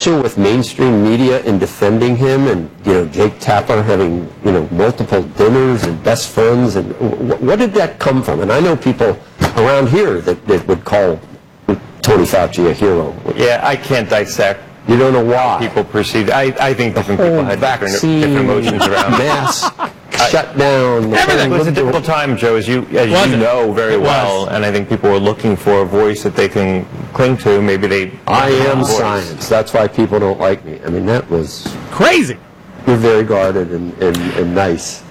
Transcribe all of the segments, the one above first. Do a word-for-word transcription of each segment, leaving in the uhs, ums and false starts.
especially with mainstream media in defending him, and you know Jake Tapper having you know multiple dinners and best friends, and wh what did that come from? And I know people around here that, that would call Tony Fauci a hero. Yeah, I can't dissect. You don't know why people perceived. I, I think different people had different, different emotions around mass shut down. Everything. It was a difficult time, Joe, as you as you know very well, and I think people were looking for a voice that they can cling to. Maybe they. I am science. That's why people don't like me. I mean, that was crazy. You're very guarded and, and, and nice.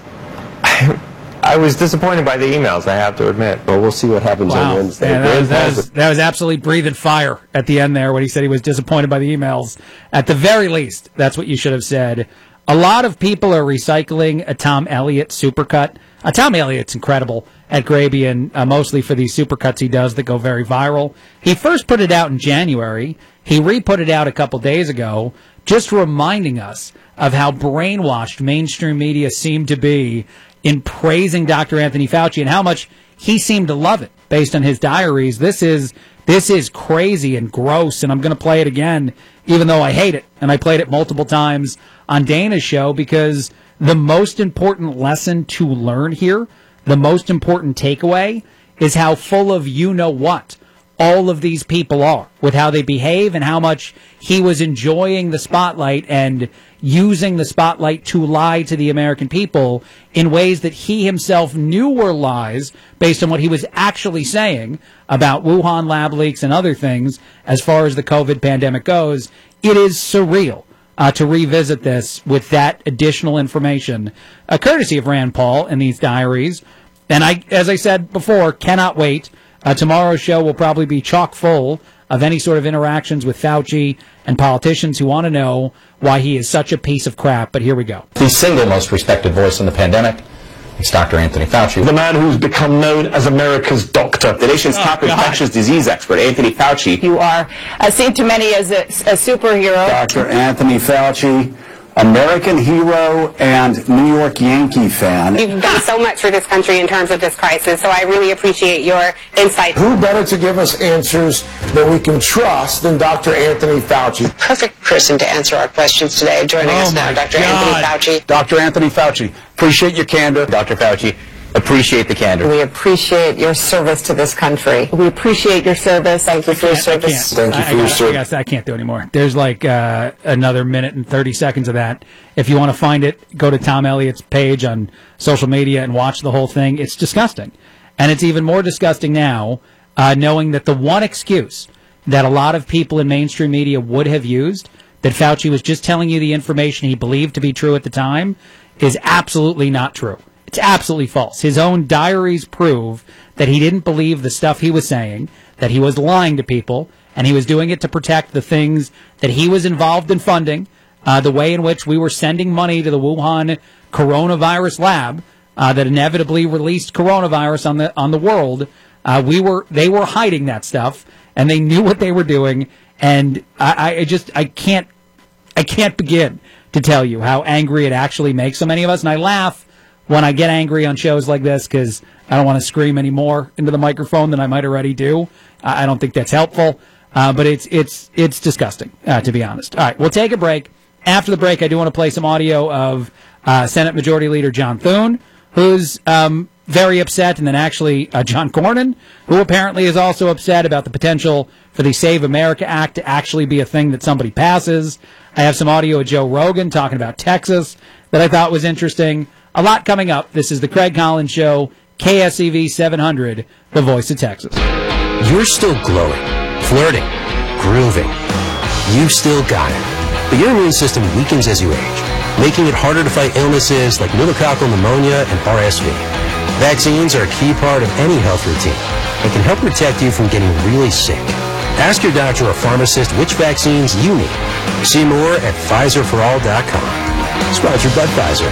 I was disappointed by the emails, I have to admit. Well, we'll see what happens wow. on Wednesday. Yeah, that, was, that, was, that was absolutely breathing fire at the end there when he said he was disappointed by the emails. At the very least, that's what you should have said. A lot of people are recycling a Tom Elliott supercut. Uh, Tom Elliott's incredible at Grabien, uh, mostly for these supercuts he does that go very viral. He first put it out in January. He re-put it out a couple days ago, just reminding us of how brainwashed mainstream media seemed to be in praising Doctor Anthony Fauci and how much he seemed to love it based on his diaries. This is this is crazy and gross, and I'm going to play it again, even though I hate it. And I played it multiple times on Dana's show because the most important lesson to learn here, the most important takeaway, is how full of you-know-what all of these people are with how they behave and how much he was enjoying the spotlight and using the spotlight to lie to the American people in ways that he himself knew were lies based on what he was actually saying about Wuhan lab leaks and other things as far as the COVID pandemic goes. It is surreal uh, to revisit this with that additional information, uh, courtesy of Rand Paul and these diaries. And I, as I said before, cannot wait. Uh, tomorrow's show will probably be chock full of any sort of interactions with Fauci and politicians who want to know why he is such a piece of crap. But here we go. The single most respected voice in the pandemic is Doctor Anthony Fauci. The man who's become known as America's doctor. The nation's oh, top God. infectious disease expert, Anthony Fauci. You are uh, seen to many as a, a superhero. Doctor Anthony Fauci, American hero and New York Yankee fan. You've done so much for this country in terms of this crisis, so I really appreciate your insight. Who better to give us answers that we can trust than Doctor Anthony Fauci? Perfect person to answer our questions today. Joining oh us now, Doctor Anthony Fauci. Doctor Anthony Fauci, appreciate your candor. Doctor Fauci, appreciate the candor. We appreciate your service to this country. We appreciate your service. Thank you for your service. Thank you for I, your I, service. I, I can't do anymore. There's like uh, another minute and thirty seconds of that. If you want to find it, go to Tom Elliott's page on social media and watch the whole thing. It's disgusting. And it's even more disgusting now, uh, knowing that the one excuse that a lot of people in mainstream media would have used, that Fauci was just telling you the information he believed to be true at the time, is absolutely not true. It's absolutely false. His own diaries prove that he didn't believe the stuff he was saying, that he was lying to people, and he was doing it to protect the things that he was involved in funding, uh, the way in which we were sending money to the Wuhan coronavirus lab uh, that inevitably released coronavirus on the on the world. Uh, we were they were hiding that stuff, and they knew what they were doing. And I, I just I can't I can't begin to tell you how angry it actually makes so many of us. And I laugh when I get angry on shows like this because I don't want to scream any more into the microphone than I might already do. I don't think that's helpful, uh, but it's it's it's disgusting, uh, to be honest. All right, we'll take a break. After the break, I do want to play some audio of uh, Senate Majority Leader John Thune, who's um, very upset, and then actually uh, John Cornyn, who apparently is also upset about the potential for the Save America Act to actually be a thing that somebody passes. I have some audio of Joe Rogan talking about Texas that I thought was interesting. A lot coming up. This is the Craig Collins Show, K S E V seven hundred, the voice of Texas. You're still glowing, flirting, grooving. You've still got it. But your immune system weakens as you age, making it harder to fight illnesses like pneumococcal pneumonia and R S V. Vaccines are a key part of any health routine and can help protect you from getting really sick. Ask your doctor or pharmacist which vaccines you need. See more at Pfizer for all dot com. Sponsored by Pfizer.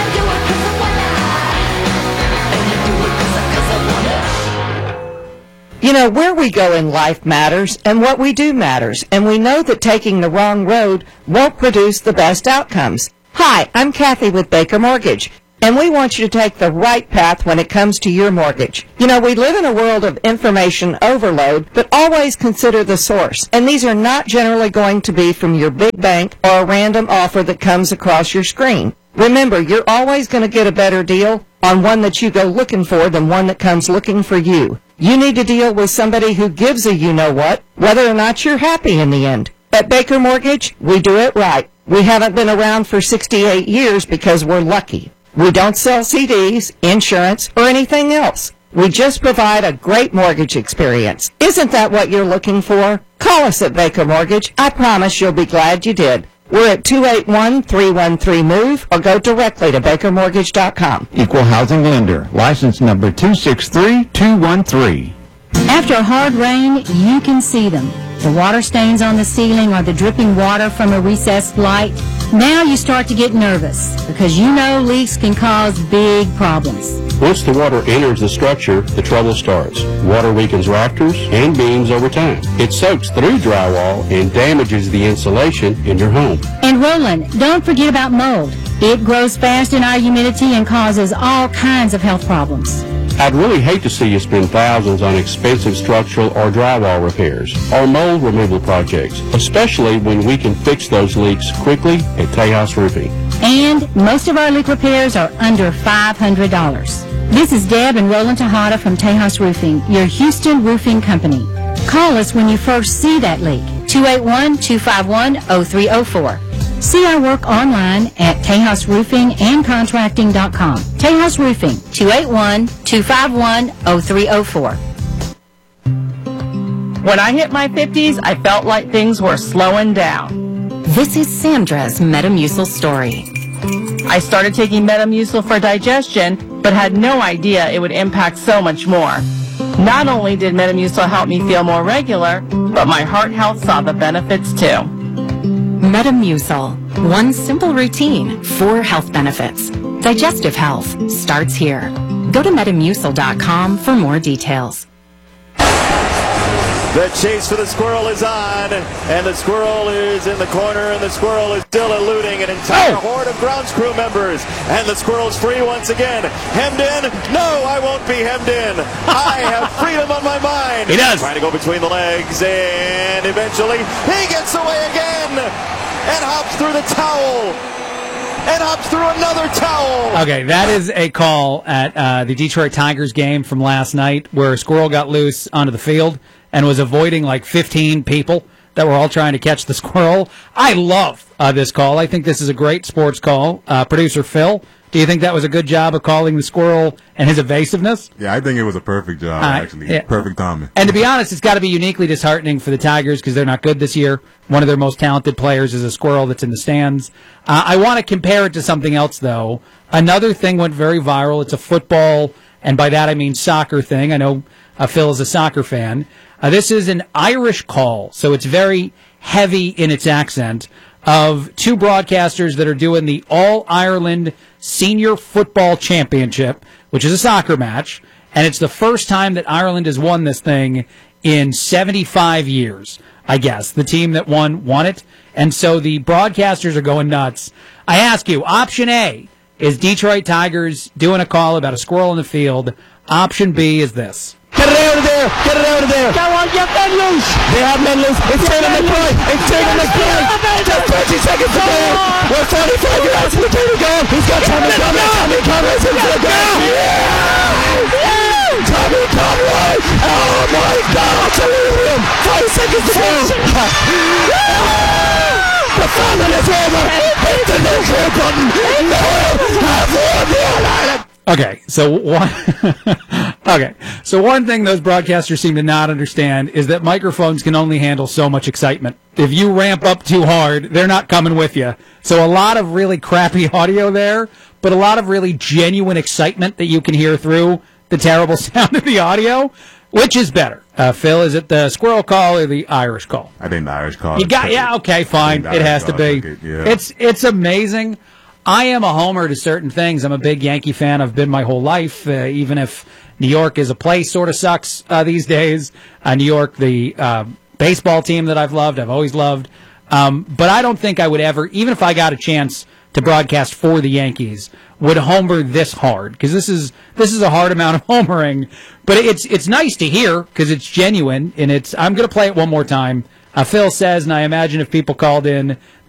You know, where we go in life matters, and what we do matters, and we know that taking the wrong road won't produce the best outcomes. Hi, I'm Kathy with Baker Mortgage. and we want you to take the right path when it comes to your mortgage. You know, we live in a world of information overload, but always consider the source. And these are not generally going to be from your big bank or a random offer that comes across your screen. Remember, you're always going to get a better deal on one that you go looking for than one that comes looking for you. You need to deal with somebody who gives a you-know-what, whether or not you're happy in the end. At Baker Mortgage, we do it right. We haven't been around for sixty-eight years because we're lucky. We don't sell C Ds, insurance, or anything else. We just provide a great mortgage experience. Isn't that what you're looking for? Call us at Baker Mortgage. I promise you'll be glad you did. We're at two eight one, three one three, MOVE or go directly to baker mortgage dot com. Equal housing lender. License number two six three two one three. After a hard rain, you can see them. The water stains on the ceiling or the dripping water from a recessed light. Now you start to get nervous because you know leaks can cause big problems. Once the water enters the structure, the trouble starts. Water weakens rafters and beams over time. It soaks through drywall and damages the insulation in your home. And Roland, don't forget about mold. It grows fast in our humidity and causes all kinds of health problems. I'd really hate to see you spend thousands on expensive structural or drywall repairs or mold removal projects, especially when we can fix those leaks quickly at Tejas Roofing. And most of our leak repairs are under five hundred dollars. This is Deb and Roland Tejada from Tejas Roofing, your Houston roofing company. Call us when you first see that leak, two eight one, two five one, zero three zero four. See our work online at tejas roofing and contracting dot com. Tejas Roofing, two eight one, two five one, zero three zero four. When I hit my fifties, I felt like things were slowing down. This is Sandra's Metamucil story. I started taking Metamucil for digestion, but had no idea it would impact so much more. Not only did Metamucil help me feel more regular, but my heart health saw the benefits too. Metamucil. One simple routine, four health benefits. Digestive health starts here. Go to metamucil dot com for more details. The chase for the squirrel is on, and the squirrel is in the corner, and the squirrel is still eluding an entire oh. horde of grounds crew members. And the squirrel's free once again. Hemmed in? No, I won't be hemmed in. I have freedom on my mind. He does. Trying to go between the legs, and eventually he gets away again and hops through the towel. And hops through another towel. Okay, that is a call at uh, the Detroit Tigers game from last night where a squirrel got loose onto the field and was avoiding like fifteen people that were all trying to catch the squirrel. I love uh, this call. I think this is a great sports call. Uh, Producer Phil, do you think that was a good job of calling the squirrel and his evasiveness? Yeah, I think it was a perfect job, uh, actually. Yeah. Perfect timing. And to be honest, it's got to be uniquely disheartening for the Tigers because they're not good this year. One of their most talented players is a squirrel that's in the stands. Uh, I want to compare it to something else, though. Another thing went very viral. It's a football, and by that I mean soccer thing. I know uh, Phil is a soccer fan. Uh, this is an Irish call, so it's very heavy in its accent, of two broadcasters that are doing the All-Ireland Senior Football Championship, which is a soccer match, and it's the first time that Ireland has won this thing in seventy-five years, I guess. The team that won, won it, and so the broadcasters are going nuts. I ask you, option A is Detroit Tigers doing a call about a squirrel in the field. Option B is this. Get it out of there! Get it out of there! Go on, get men loose! They have men loose! It's taking the play! It's taking the play! Just thirty seconds to go! We're forty-five yards from the game to go! He's got Tommy Conroy! Tommy Conroy's into the goal! Yeah! Tommy Conroy! Oh my God! Delirium! Five seconds to go! The famine is over! Hit the nuclear button! Now have won the All-Ireland! Okay, so one okay, so one thing those broadcasters seem to not understand is that microphones can only handle so much excitement. If you ramp up too hard, they're not coming with you. So a lot of really crappy audio there, but a lot of really genuine excitement that you can hear through the terrible sound of the audio. Which is better? Uh, Phil, is it the squirrel call or the Irish call? I think the Irish call. You got yeah, okay, fine. It has to be. It, yeah. It's it's amazing. I am a homer to certain things. I'm a big Yankee fan. I've been my whole life, uh, even if New York as a place sort of sucks uh, these days. Uh, New York, the uh, baseball team that I've loved, I've always loved. Um, but I don't think I would ever, even if I got a chance to broadcast for the Yankees would homer this hard, because this is this is a hard amount of homering, but it's it's nice to hear because it's genuine, and it's. I'm going to play it one more time. Uh, Phil says, and I imagine if people called in,